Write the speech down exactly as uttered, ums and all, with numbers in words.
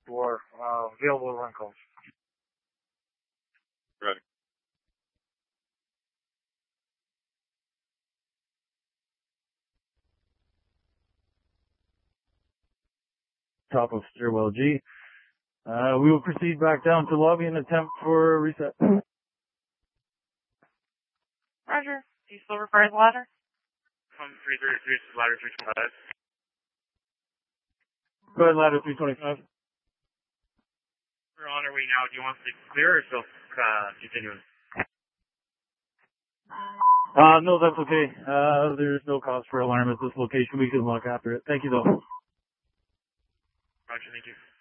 for uh, available run calls. Ready. Top of stairwell G. Uh, we will proceed back down to lobby and attempt for reset. Roger. Do you still require the ladder? Come three three three, ladder three twenty-five. Go ahead, ladder three twenty-five. We're on our way now. Do you want us to clear or still uh, continuing? Uh, no, that's okay. Uh, there's no cause for alarm at this location. We can look after it. Thank you, though. Roger, thank you.